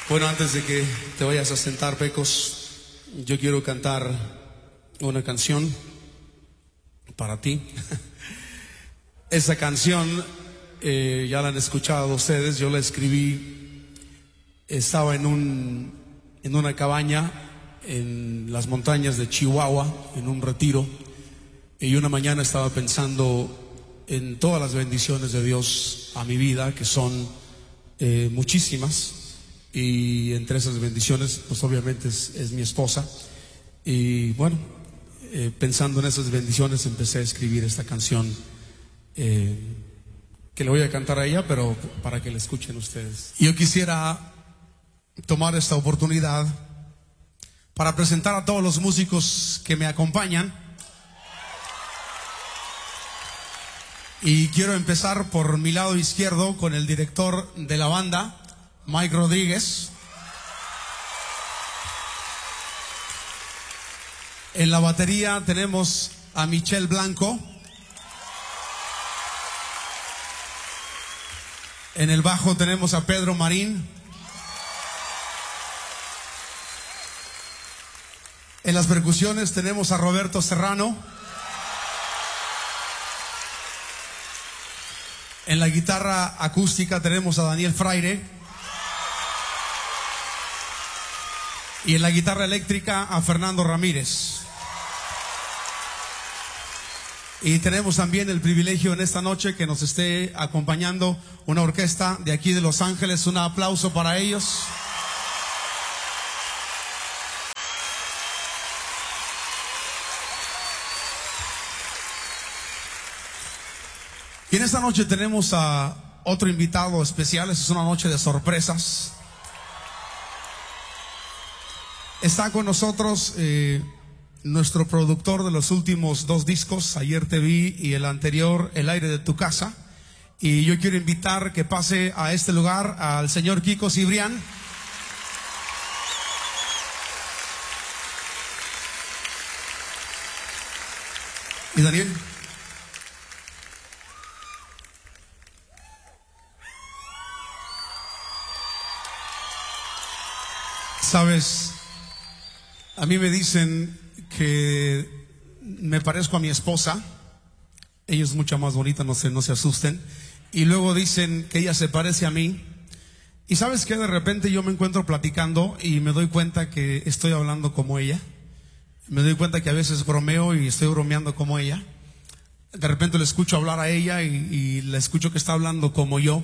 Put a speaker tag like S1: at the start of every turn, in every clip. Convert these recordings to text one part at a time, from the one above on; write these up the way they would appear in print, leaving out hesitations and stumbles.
S1: Bueno, antes de que te vayas a sentar, Pecos, yo quiero cantar una canción para ti. Esa canción ya la han escuchado ustedes. Yo la escribí, estaba en una cabaña en las montañas de Chihuahua, en un retiro, y una mañana estaba pensando en todas las bendiciones de Dios a mi vida, que son muchísimas, y entre esas bendiciones pues obviamente es mi esposa. Y bueno, pensando en esas bendiciones empecé a escribir esta canción que le voy a cantar a ella, pero para que la escuchen ustedes. Yo quisiera tomar esta oportunidad para presentar a todos los músicos que me acompañan. Y quiero empezar por mi lado izquierdo con el director de la banda, Mike Rodríguez. En la batería tenemos a Michelle Blanco. En el bajo tenemos a Pedro Marín. En las percusiones tenemos a Roberto Serrano. En la guitarra acústica tenemos a Daniel Fraire. Y en la guitarra eléctrica a Fernando Ramírez. Y tenemos también el privilegio en esta noche que nos esté acompañando una orquesta de aquí de Los Ángeles. Un aplauso para ellos. Y en esta noche tenemos a otro invitado especial. Esta es una noche de sorpresas. Está con nosotros nuestro productor de los últimos 2 discos, Ayer Te Vi y el anterior, El Aire de Tu Casa. Y yo quiero invitar que pase a este lugar al señor Kiko Cibrián. Y Daniel. Sabes, a mí me dicen que me parezco a mi esposa. Ella es mucho más bonita, no se asusten. Y luego dicen que ella se parece a mí. Y sabes que de repente yo me encuentro platicando y me doy cuenta que estoy hablando como ella. Me doy cuenta que a veces bromeo y estoy bromeando como ella. De repente le escucho hablar a ella y la escucho que está hablando como yo.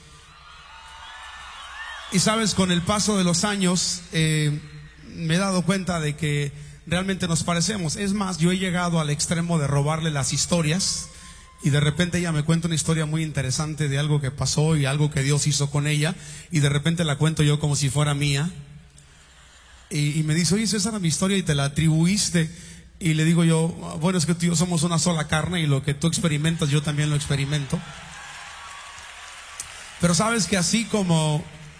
S1: Y sabes, con el paso de los años me he dado cuenta de que realmente nos parecemos. Es más, yo he llegado al extremo de robarle las historias y de repente ella me cuenta una historia muy interesante de algo que pasó y algo que Dios hizo con ella, y de repente la cuento yo como si fuera mía. Y me dice, oye, esa era mi historia y te la atribuiste. Y le digo yo, bueno, es que tú y yo somos una sola carne y lo que tú experimentas yo también lo experimento. Pero sabes que así como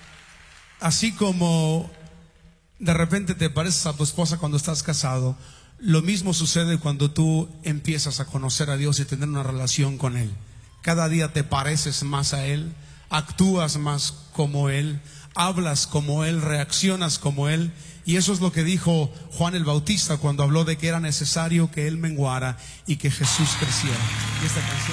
S1: de repente te pareces a tu esposa cuando estás casado, lo mismo sucede cuando tú empiezas a conocer a Dios y tener una relación con Él. Cada día te pareces más a Él, actúas más como Él, hablas como Él, reaccionas como Él. Y eso es lo que dijo Juan el Bautista cuando habló de que era necesario que Él menguara y que Jesús creciera. Y esta canción...